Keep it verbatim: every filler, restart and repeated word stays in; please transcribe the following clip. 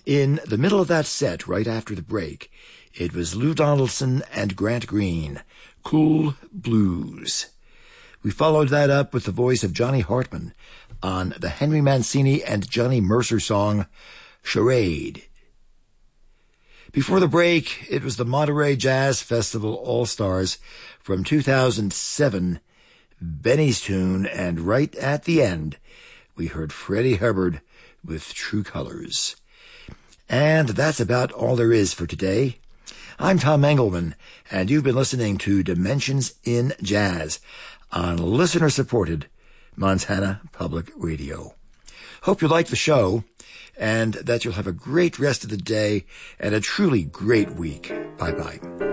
In the middle of that set, right after the break, it was Lou Donaldson and Grant Green, Cool Blues. We followed that up with the voice of Johnny Hartman on the Henry Mancini and Johnny Mercer song, Charade. Before the break, it was the Monterey Jazz Festival All-Stars from two thousand seven, Benny's Tune, and right at the end, we heard Freddie Hubbard with True Colors. And that's about all there is for today. I'm Tom Engelman, and you've been listening to Dimensions in Jazz on listener-supported Montana Public Radio. Hope you like the show, and that you'll have a great rest of the day and a truly great week. Bye-bye.